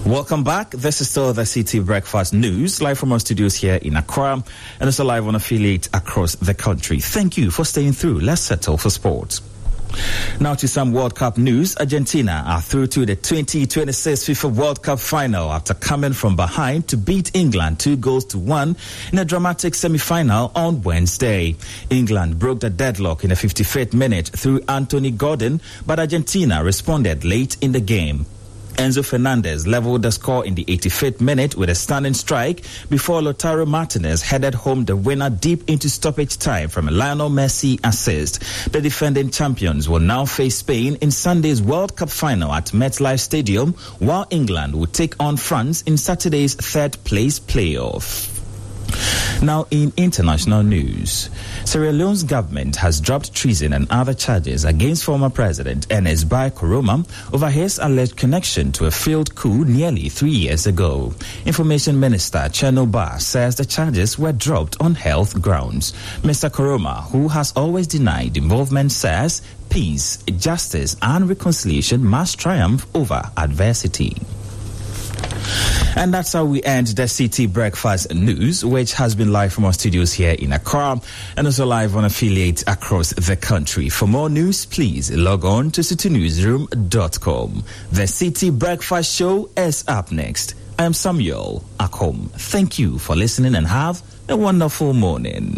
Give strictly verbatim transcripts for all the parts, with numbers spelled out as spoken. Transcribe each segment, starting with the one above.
Welcome back. This is still the City Breakfast News, live from our studios here in Accra, and also live on affiliate across the country. Thank you for staying through. Let's settle for sports. Now to some World Cup news. Argentina are through to the twenty twenty-six FIFA World Cup final after coming from behind to beat England two goals to one in a dramatic semi-final on Wednesday. England broke the deadlock in the fifty-fifth minute through Anthony Gordon, but Argentina responded late in the game. Enzo Fernandez leveled the score in the eighty-fifth minute with a stunning strike before Lautaro Martinez headed home the winner deep into stoppage time from a Lionel Messi assist. The defending champions will now face Spain in Sunday's World Cup final at MetLife Stadium, while England will take on France in Saturday's third-place playoff. Now, in international news, Sierra Leone's government has dropped treason and other charges against former President Ernest Bai Koroma over his alleged connection to a failed coup nearly three years ago. Information Minister Cherno Bah says the charges were dropped on health grounds. Mister Koroma, who has always denied involvement, says peace, justice, and reconciliation must triumph over adversity. And that's how we end the City Breakfast News, which has been live from our studios here in Accra and also live on affiliates across the country. For more news, please log on to city newsroom dot com. The City Breakfast Show is up next. I am Samuel Akom. Thank you for listening and have a wonderful morning.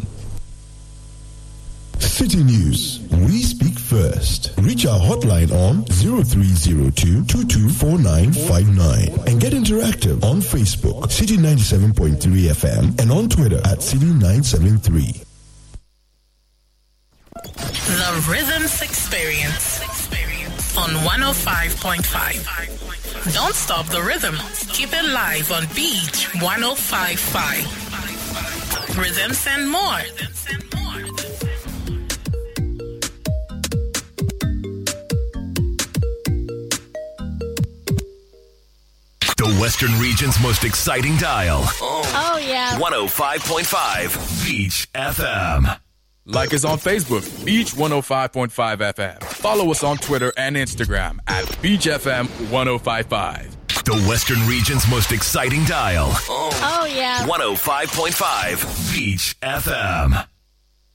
City News. We speak first. Reach our hotline on zero three zero two, two two four nine five nine and get interactive on Facebook, City ninety-seven point three F M, and on Twitter at City nine seven three. The Rhythms Experience on one oh five point five. Don't stop the rhythm. Keep it live on Beach one oh five point five. Rhythms and more. The Western Region's most exciting dial. Oh, oh yeah. one oh five point five Beach F M. Like us on Facebook, Beach one oh five point five F M. Follow us on Twitter and Instagram at Beach F M one oh five point five. The Western Region's most exciting dial. Oh, oh yeah. one oh five point five Beach F M.